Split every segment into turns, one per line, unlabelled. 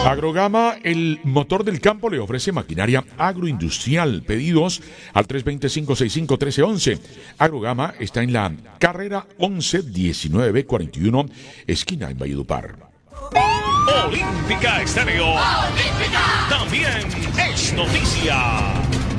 Agrogama, el motor del campo, le ofrece maquinaria agroindustrial. Pedidos al 320-565-1311. Agrogama está en la carrera 11-19B41, esquina en Valledupar.
Olímpica Estéreo. Olímpica. También es noticia.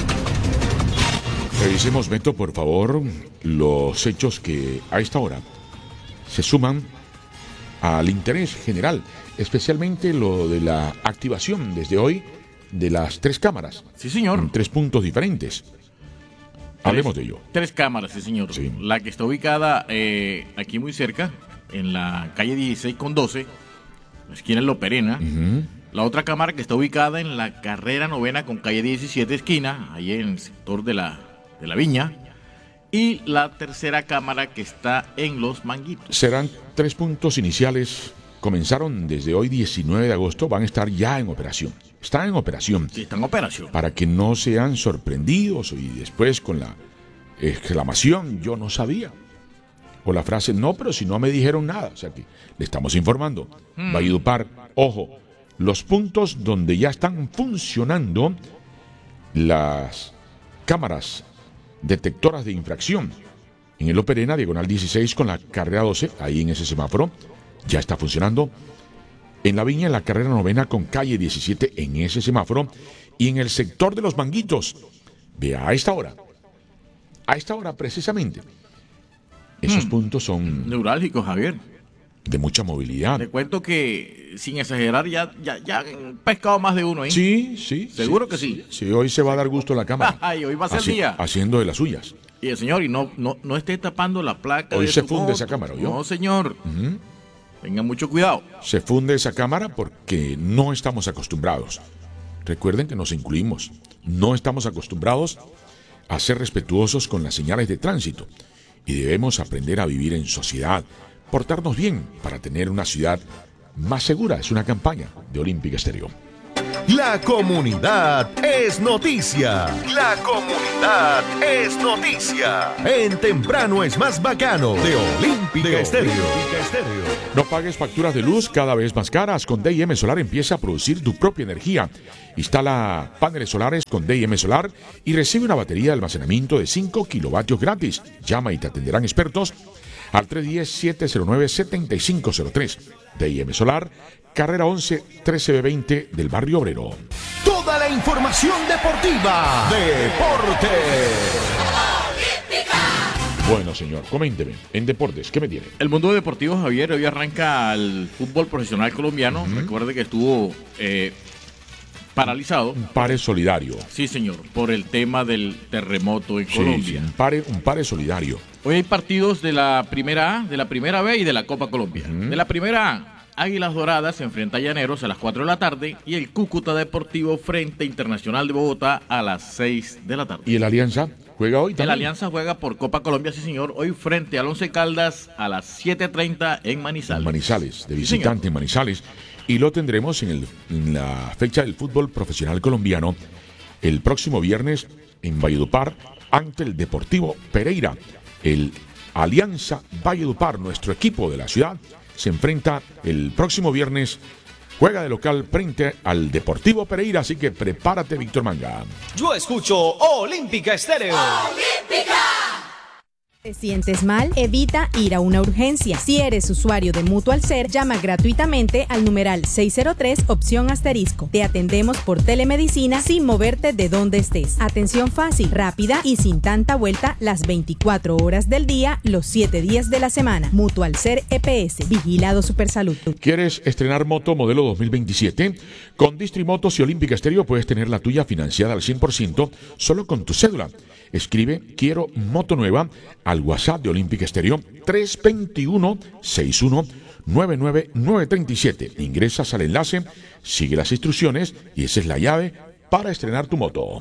Revisemos, Beto, por favor, los hechos que a esta hora se suman al interés general, especialmente lo de la activación desde hoy de las 3 cámaras.
Sí, señor.
En 3 puntos diferentes. Hablemos de ello.
3 cámaras, sí, señor.
Sí.
La que está ubicada aquí muy cerca, en la calle 16 con 12, esquina en Loperena. La otra cámara que está ubicada en la carrera 9 con calle 17, esquina, ahí en el sector de la Viña. Y la tercera cámara que está en Los Manguitos.
Serán 3 puntos iniciales. Comenzaron desde hoy, 19 de agosto. Van a estar ya en operación. Están en operación.
Sí, está en operación.
Para que no sean sorprendidos y después con la exclamación, yo no sabía. O la frase, no, pero si no me dijeron nada. O sea que le estamos informando. Valledupar, ojo, los puntos donde ya están funcionando las cámaras detectoras de infracción. En el Loperena, diagonal 16 con la carrera 12, ahí en ese semáforo, ya está funcionando. En la Viña, en la carrera 9 con calle 17, en ese semáforo. Y en el sector de Los Manguitos, vea, a esta hora precisamente, esos puntos son
neurálgicos, Javier.
De mucha movilidad.
Te cuento que, sin exagerar, ya han pescado más de uno ahí.
Sí.
Seguro que sí.
Sí, hoy se va a dar gusto la cámara.
Ay, hoy va a ser el día.
Haciendo de las suyas.
Y el señor, y no esté tapando la placa.
Hoy
de
se
su
funde
moto.
esa cámara, ¿oyó?
No, señor. Tenga mucho cuidado.
Se funde esa cámara porque no estamos acostumbrados. Recuerden que nos incluimos. No estamos acostumbrados a ser respetuosos con las señales de tránsito. Y debemos aprender a vivir en sociedad, portarnos bien para tener una ciudad más segura. Es una campaña de Olímpica Estéreo.
La comunidad es noticia. La comunidad es noticia. En Temprano es más bacano de Olímpica Estéreo.
No pagues facturas de luz cada vez más caras. Con D&M Solar empieza a producir tu propia energía. Instala paneles solares con D&M Solar y recibe una batería de almacenamiento de 5 kilovatios gratis. Llama y te atenderán expertos al 310-709-7503. D&M Solar, carrera 11 13B20 del Barrio Obrero.
Toda la información deportiva. Deporte.
Bueno, señor, coménteme. En deportes, ¿qué me tiene?
El mundo deportivo, Javier, hoy arranca el fútbol profesional colombiano. Recuerde que estuvo paralizado.
Un pare solidario.
Sí, señor, por el tema del terremoto en Colombia.
Sí, un pare solidario.
Hoy hay partidos de la primera A, de la primera B y de la Copa Colombia. De la primera A, Águilas Doradas se enfrenta a Llaneros a las 4 de la tarde y el Cúcuta Deportivo Frente Internacional de Bogotá a las 6 de la tarde.
¿Y el Alianza juega hoy también?
El Alianza juega por Copa Colombia, sí señor, hoy frente al Once Caldas a las 7:30 en Manizales.
En Manizales, de visitante en Manizales. Y lo tendremos en la fecha del fútbol profesional colombiano el próximo viernes en Valledupar ante el Deportivo Pereira. El Alianza Valledupar, nuestro equipo de la ciudad, se enfrenta el próximo viernes, juega de local frente al Deportivo Pereira, así que prepárate, Víctor Manga.
Yo escucho Olímpica Estéreo. ¡Olímpica!
¿Te sientes mal? Evita ir a una urgencia. Si eres usuario de Mutual Ser, llama gratuitamente al numeral 603 opción asterisco. Te atendemos por telemedicina sin moverte de donde estés. Atención fácil, rápida y sin tanta vuelta las 24 horas del día, los 7 días de la semana. Mutual Ser EPS, Vigilado Supersalud.
¿Quieres estrenar moto modelo 2027? Con Distrimotos y Olímpica Estéreo puedes tener la tuya financiada al 100% solo con tu cédula. Escribe "Quiero moto nueva" al WhatsApp de Olímpica Estéreo 321-61-99937. Ingresas al enlace, sigue las instrucciones y esa es la llave para estrenar tu moto.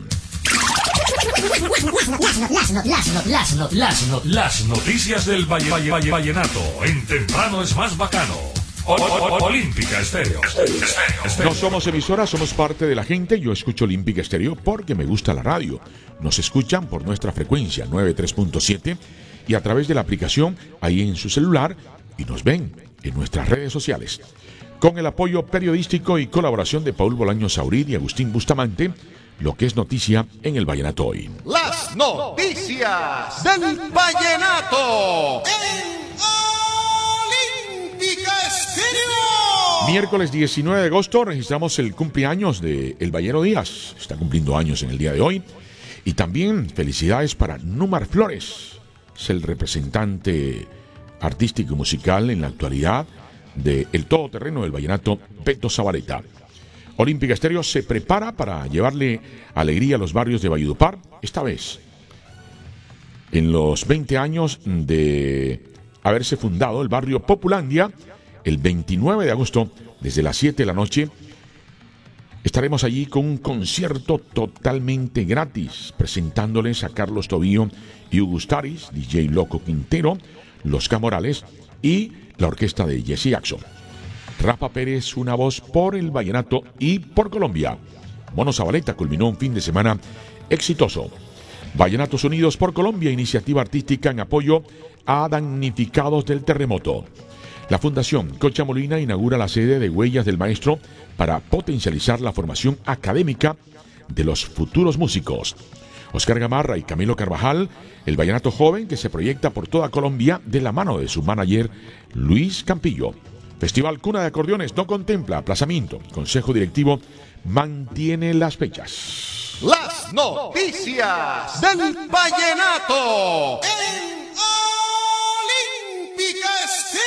Las noticias del Vallenato en Temprano es más bacano. Olímpica Estéreo.
No somos emisora, somos parte de la gente. Yo escucho Olímpica Estéreo porque me gusta la radio. Nos escuchan por nuestra frecuencia 93.7 y a través de la aplicación ahí en su celular y nos ven en nuestras redes sociales. Con el apoyo periodístico y colaboración de Paul Bolaños Saurid y Agustín Bustamante, lo que es noticia en el Vallenato hoy.
Las noticias del Vallenato en Olímpica Estéreo.
Miércoles 19 de agosto registramos el cumpleaños de El Ballero Díaz. Está cumpliendo años en el día de hoy. Y también felicidades para Númar Flores. Es el representante artístico y musical en la actualidad de el todoterreno del vallenato Beto Zabaleta. Olímpica Estéreo se prepara para llevarle alegría a los barrios de Valledupar, esta vez en los 20 años de haberse fundado el barrio Populandia. El 29 de agosto, desde las 7 de la noche, estaremos allí con un concierto totalmente gratis, presentándoles a Carlos Tobío y Hugo Staris, DJ Loco Quintero, Los Camorales y la orquesta de Jesse Jackson. Rafa Pérez, una voz por el vallenato y por Colombia. Mono Zabaleta culminó un fin de semana exitoso. Vallenatos Unidos por Colombia, iniciativa artística en apoyo a damnificados del terremoto. La Fundación Concha Molina inaugura la sede de Huellas del Maestro para potencializar la formación académica de los futuros músicos. Oscar Gamarra y Camilo Carvajal, el vallenato joven que se proyecta por toda Colombia de la mano de su manager Luis Campillo. Festival Cuna de Acordeones no contempla aplazamiento. Consejo Directivo mantiene las fechas.
Las noticias del Vallenato en